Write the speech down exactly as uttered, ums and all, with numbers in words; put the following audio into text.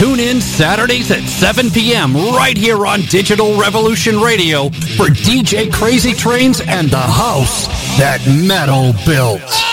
Tune in Saturdays at seven p.m. right here on Digital Revolution Radio for D J Crazy Trains and the house that metal built.